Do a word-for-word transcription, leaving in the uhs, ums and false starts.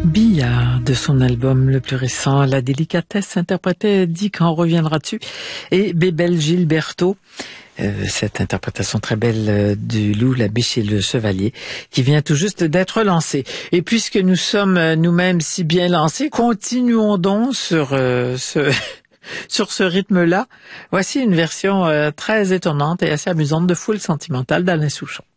Billard, de son album le plus récent, La délicatesse, interprétait Dis quand reviendras-tu, et Bébel Gilberto, euh, cette interprétation très belle euh, du Loup, la biche et le chevalier, qui vient tout juste d'être lancée. Et puisque nous sommes euh, nous-mêmes si bien lancés, continuons donc sur euh, ce... sur ce rythme-là. Voici une version euh, très étonnante et assez amusante de Foule sentimentale d'Alain Souchon.